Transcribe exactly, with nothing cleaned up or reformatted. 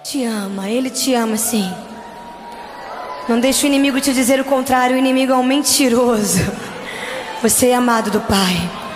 te ama, Ele te ama sim. Não deixe o inimigo te dizer o contrário, o inimigo é um mentiroso. Você é amado do Pai.